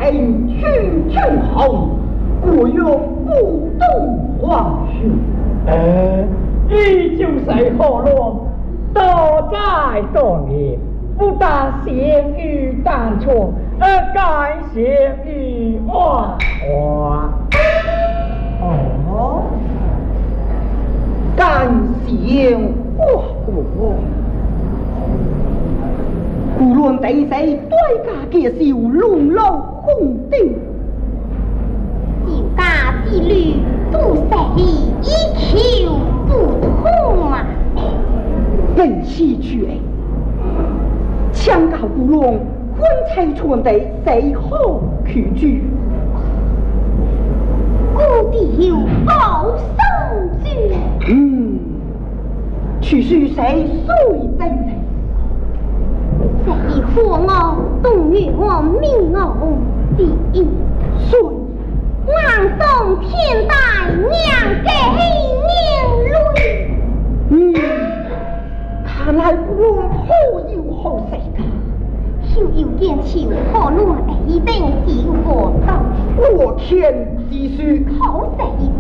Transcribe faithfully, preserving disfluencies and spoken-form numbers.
平去正好，我用不动皇兄。 呃，你就是何龙，多灾多孽，不但陷于单错，而更陷于万花。 哦，感谢我国。无论对谁对家结受龙楼红顶， 自家之女都谁一求不通啊！ 本期绝，强告古龙婚财传的谁好去居？ 故地有高僧居， 嗯，去是谁谁等人？ 谁和我动与我命我第一？ 谁？ 俺送天大娘给娘泪。 嗯，看来古龙好有好势的。 休有见求可论一定有活道。 我天之书， 好势